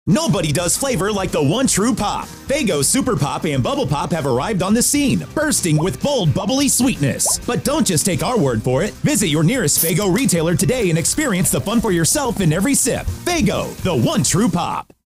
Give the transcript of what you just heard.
Nobody does flavor like the one true pop. Faygo Super Pop and Bubble Pop have arrived on the scene, bursting with bold, bubbly sweetness. But don't just take our word for it. Visit your nearest Faygo retailer today and experience the fun for yourself in every sip. Faygo, the one true pop.